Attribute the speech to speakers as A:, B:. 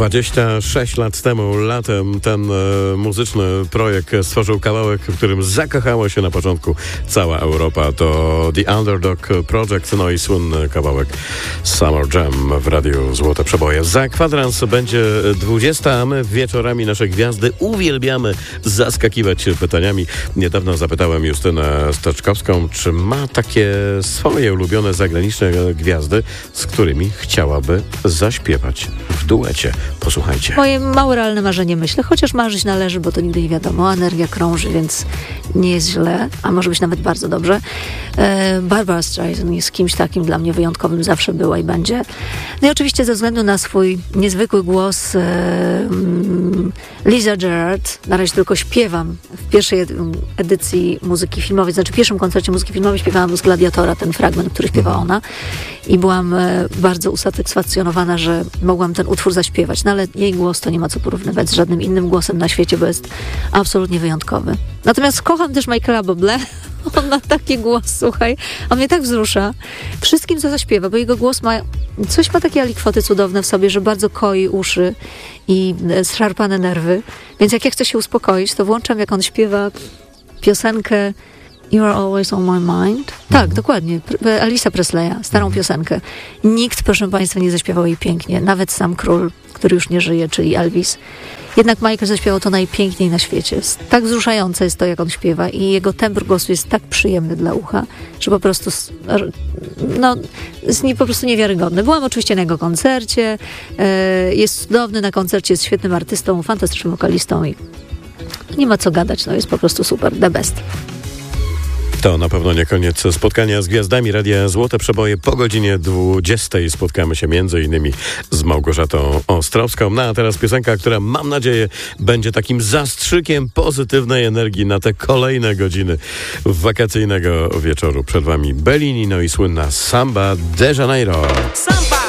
A: 26 lat temu, latem, ten muzyczny projekt stworzył kawałek, w którym zakochała się na początku cała Europa. To The Underdog Project, no i słynny kawałek Summer Jam w Radiu Złote Przeboje. Za kwadrans będzie 20, a my wieczorami nasze gwiazdy uwielbiamy zaskakiwać pytaniami. Niedawno zapytałem Justynę Steczkowską, czy ma takie swoje ulubione zagraniczne gwiazdy, z którymi chciałaby zaśpiewać w duecie. Posłuchajcie.
B: Moje małe realne marzenie, myślę, chociaż marzyć należy, bo to nigdy nie wiadomo. Energia krąży, więc nie jest źle, a może być nawet bardzo dobrze. Barbara Streisand jest kimś takim dla mnie wyjątkowym, zawsze była i będzie. No i oczywiście ze względu na swój niezwykły głos Liza Gerard, na razie tylko śpiewam w pierwszej edycji muzyki filmowej, znaczy w pierwszym koncercie muzyki filmowej śpiewałam z Gladiatora ten fragment, który śpiewa ona i byłam bardzo usatysfakcjonowana, że mogłam ten utwór zaśpiewać, no ale jej głos to nie ma co porównywać z żadnym innym głosem na świecie, bo jest absolutnie wyjątkowy. Natomiast kocham też Michaela Bublé. On ma taki głos, słuchaj. On mnie tak wzrusza. Wszystkim, co zaśpiewa, bo jego głos ma takie alikwoty cudowne w sobie, że bardzo koi uszy i zszarpane nerwy. Więc jak ja chcę się uspokoić, to włączam, jak on śpiewa piosenkę You Are Always On My Mind. Tak, dokładnie. Elvisa Presleya, starą piosenkę. Nikt, proszę Państwa, nie zaśpiewał jej pięknie. Nawet sam król, który już nie żyje, czyli Elvis. Jednak Michael zaśpiewał to najpiękniej na świecie. Tak wzruszające jest to, jak on śpiewa i jego tembr głosu jest tak przyjemny dla ucha, że po prostu jest po prostu niewiarygodny. Byłam oczywiście na jego koncercie. Jest cudowny na koncercie, jest świetnym artystą, fantastycznym wokalistą i nie ma co gadać. Jest po prostu super, the best.
A: To na pewno nie koniec spotkania z gwiazdami Radia Złote Przeboje. Po godzinie 20 spotkamy się m.in. z Małgorzatą Ostrowską. No a teraz piosenka, która mam nadzieję będzie takim zastrzykiem pozytywnej energii na te kolejne godziny wakacyjnego wieczoru. Przed wami Bellini, no i słynna Samba de Janeiro.
C: Samba!